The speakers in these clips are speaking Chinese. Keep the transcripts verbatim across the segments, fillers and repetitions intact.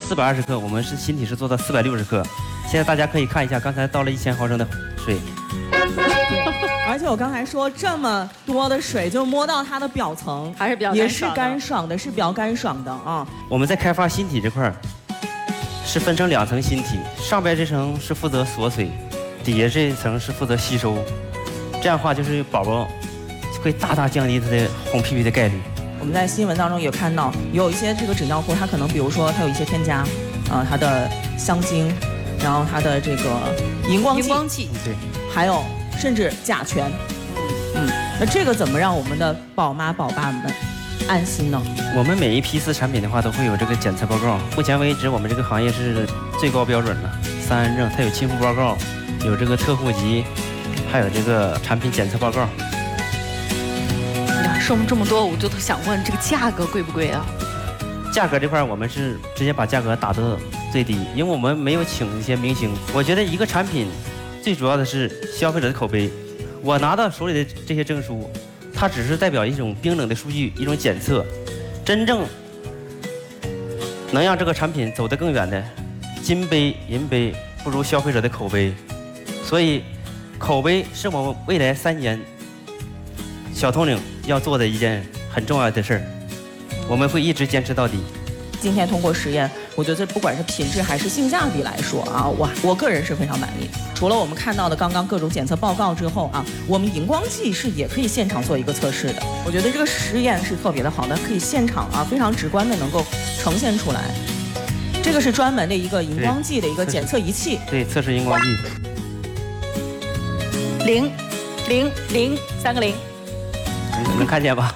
四百二十克，我们是新体是做到四百六十克。现在大家可以看一下，刚才倒了一千毫升的水。 而且我刚才说这么多的水，就摸到它的表层， 还是比较也是干爽的，是比较干爽的啊。 我们在开发新体这块儿，是分成两层新体，上边这层是负责锁水，底下这一层是负责吸收。这样的话，就是宝宝会大大降低他的红屁屁的概率。 我们在新闻当中也看到，有一些这个纸尿裤，它可能比如说它有一些添加，啊、呃，它的香精，然后它的这个荧光剂， 荧光剂， 对， 还有甚至甲醛。嗯，那这个怎么让我们的宝妈宝爸们安心呢？ 我们每一批次产品的话，都会有这个检测报告。目前为止，我们这个行业是最高标准了，三安证，它有亲肤报告，有这个特户籍，还有这个产品检测报告。 呀，说我们这么多，我就想问，这个价格贵不贵啊？ 价格这块，我们是直接把价格打到最低，因为我们没有请一些明星。我觉得一个产品最主要的是消费者的口碑。我拿到手里的这些证书，它只是代表一种冰冷的数据，一种检测。真正能让这个产品走得更远的，金杯银杯不如消费者的口碑。所以，口碑是我们未来三年小统领要做的一件很重要的事儿，我们会一直坚持到底。 今天通过实验，我觉得不管是品质还是性价比来说啊，我我个人是非常满意。除了我们看到的刚刚各种检测报告之后啊，我们荧光剂是也可以现场做一个测试的。我觉得这个实验是特别的好的，可以现场啊非常直观的能够呈现出来。这个是专门的一个荧光剂的一个检测仪器， 对，测试荧光剂。 零，零零三个零， 你能看见吧？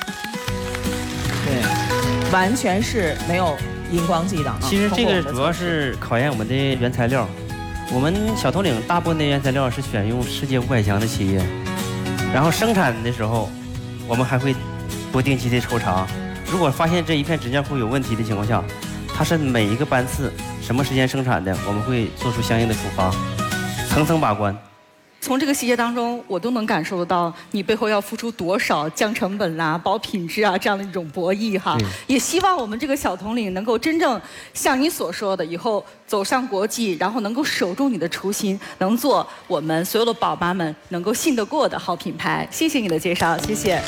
对，完全是没有荧光剂的啊。 其实这个主要是考验我们的原材料。我们小统领大部分的原材料是选用世界五百强的企业，然后生产的时候，我们还会不定期的抽查。如果发现这一片纸尿裤有问题的情况下，它是每一个班次什么时间生产的，我们会做出相应的处罚，层层把关。 从这个细节当中，我都能感受得到你背后要付出多少降成本啦、保品质啊这样的一种博弈哈。也希望我们这个小统领能够真正像你所说的，以后走上国际，然后能够守住你的初心，能做我们所有的宝妈们能够信得过的好品牌。谢谢你的介绍，谢谢。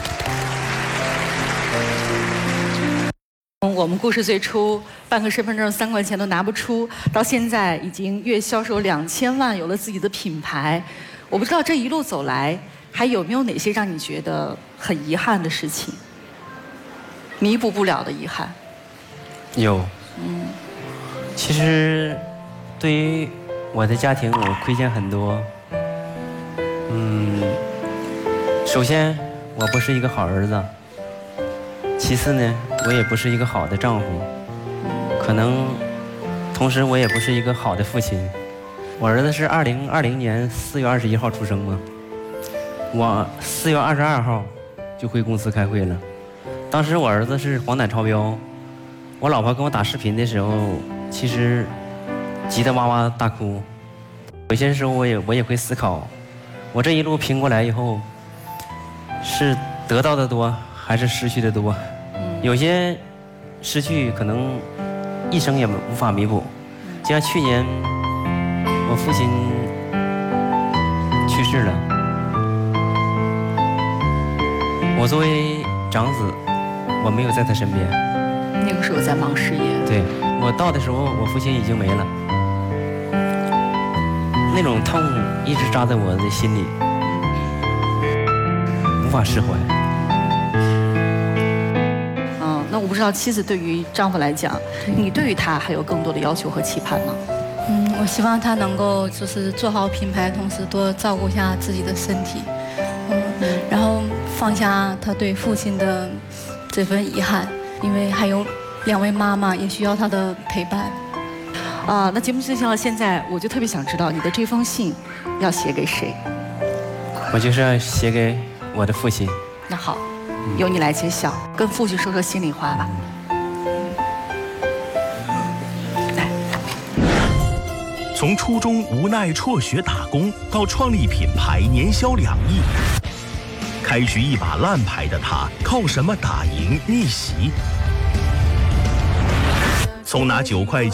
从我们故事最初办个身份证三块钱都拿不出，到现在已经月销售两千万，有了自己的品牌。我不知道这一路走来，还有没有哪些让你觉得很遗憾的事情，弥补不了的遗憾？ 有。嗯。其实，对于我的家庭，我亏欠很多。嗯。首先，我不是一个好儿子。其次呢，我也不是一个好的丈夫。可能，同时我也不是一个好的父亲。我儿子是二零二零年四月二十一号出生嘛，我四月二十二号就回公司开会了。当时我儿子是黄疸超标，我老婆跟我打视频的时候，其实急得哇哇大哭。有些时候我也我也会思考，我这一路拼过来以后，是得到的多还是失去的多？有些失去可能一生也无法弥补，就像去年。我父亲去世了，我作为长子，我没有在他身边。 那个时候在忙事业。 对，我到的时候，我父亲已经没了，那种痛一直扎在我的心里，无法释怀。 嗯，那我不知道妻子对于丈夫来讲，你对于他还有更多的要求和期盼吗？ 嗯，我希望他能够就是做好品牌，同时多照顾一下自己的身体，嗯，然后放下他对父亲的这份遗憾，因为还有两位妈妈也需要他的陪伴。 啊，那节目进行到现在，我就特别想知道你的这封信要写给谁？ 我就是要写给我的父亲。 那好，由你来揭晓，跟父亲说说心里话吧。 从初中无奈辍学打工，到创立品牌年销两亿，开局一把烂牌的他，靠什么打赢逆袭？从拿九块